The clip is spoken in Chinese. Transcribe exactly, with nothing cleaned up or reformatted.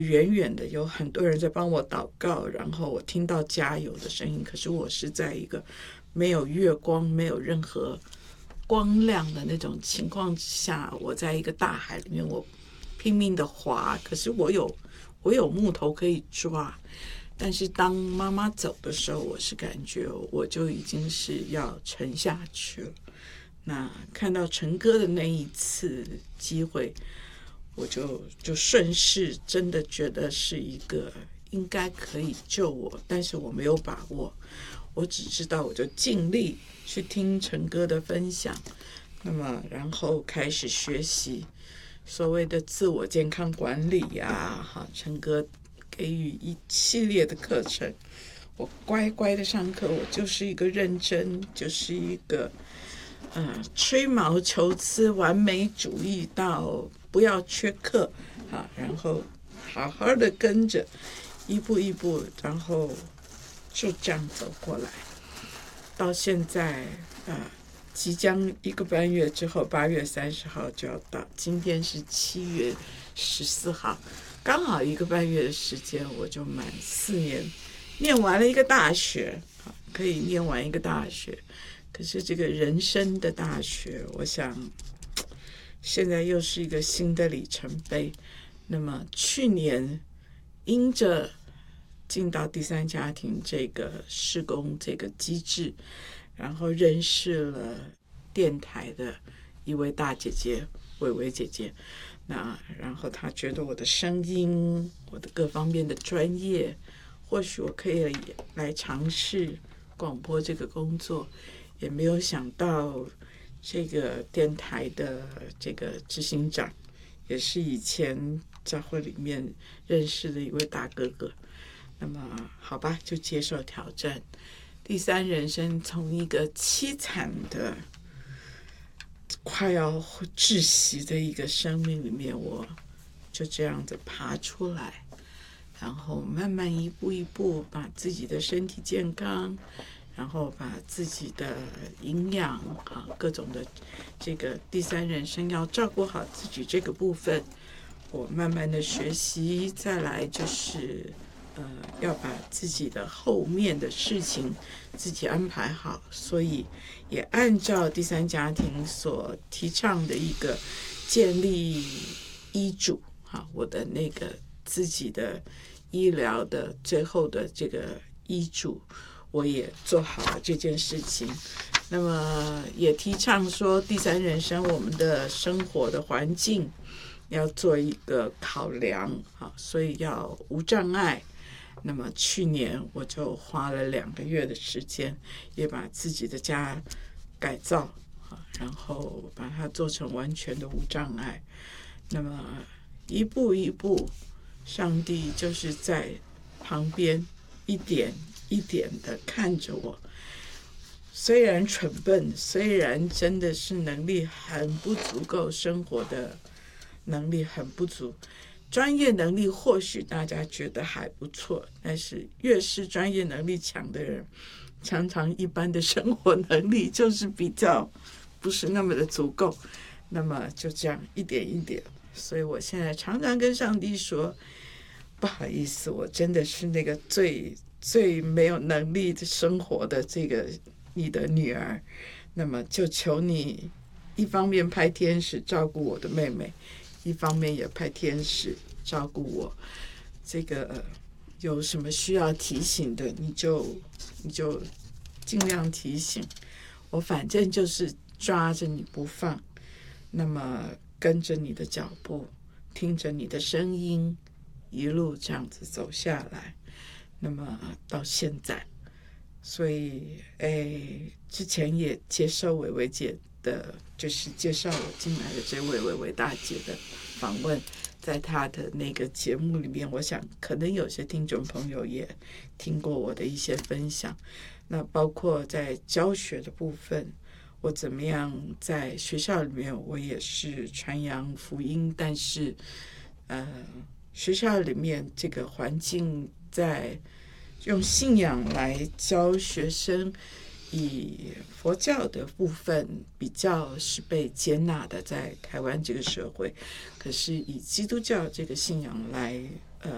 远远的有很多人在帮我祷告，然后我听到加油的声音，可是我是在一个没有月光、没有任何光亮的那种情况下，我在一个大海里面，我拼命的划，可是我有我有木头可以抓，但是当妈妈走的时候，我是感觉我就已经是要沉下去了。那看到陈哥的那一次机会，我就就顺势真的觉得是一个应该可以救我，但是我没有把握，我只知道我就尽力去听陈哥的分享，那么然后开始学习所谓的自我健康管理呀，哈，陈哥给予一系列的课程，我乖乖的上课，我就是一个认真，就是一个嗯，吹毛求疵、完美主义到不要缺课啊，然后好好的跟着，一步一步，然后就这样走过来，到现在啊，即将一个半月之后，八月三十号就要到，今天是七月十四号，刚好一个半月的时间，我就满四年，念完了一个大学，可以念完一个大学。可是这个人生的大学，我想现在又是一个新的里程碑。那么去年因着进到第三家庭这个事工这个机制，然后认识了电台的一位大姐姐伟伟姐姐，那然后她觉得我的声音，我的各方面的专业，或许我可以来尝试广播这个工作。也没有想到这个电台的这个执行长也是以前教会里面认识的一位大哥哥，那么好吧，就接受挑战。第三人生从一个凄惨的快要窒息的一个生命里面，我就这样子爬出来，然后慢慢一步一步把自己的身体健康，然后把自己的营养啊，各种的这个第三人生要照顾好自己这个部分，我慢慢的学习。再来就是呃，要把自己的后面的事情自己安排好，所以也按照第三家庭所提倡的一个建立医嘱哈，我的那个自己的医疗的最后的这个医嘱。我也做好了这件事情，那么也提倡说第三人生我们的生活的环境要做一个考量，所以要无障碍。那么去年我就花了两个月的时间，也把自己的家改造，然后把它做成完全的无障碍。那么一步一步，上帝就是在旁边一点一点的看着我，虽然蠢笨，虽然真的是能力很不足够，生活的能力很不足，专业能力或许大家觉得还不错，但是越是专业能力强的人，常常一般的生活能力就是比较不是那么的足够，那么就这样一点一点，所以我现在常常跟上帝说，不好意思，我真的是那个最最没有能力的生活的这个你的女儿，那么就求你一方面派天使照顾我的妹妹，一方面也派天使照顾我。这个、呃、有什么需要提醒的，你就你就尽量提醒我，反正就是抓着你不放，那么跟着你的脚步，听着你的声音，一路这样子走下来。那么到现在，所以诶，之前也接受伟伟姐的，就是介绍我进来的这位伟伟大姐的访问，在她的那个节目里面，我想可能有些听众朋友也听过我的一些分享。那包括在教学的部分，我怎么样在学校里面，我也是传扬福音，但是呃，学校里面这个环境在用信仰来教学生，以佛教的部分比较是被接纳的，在台湾这个社会，可是以基督教这个信仰来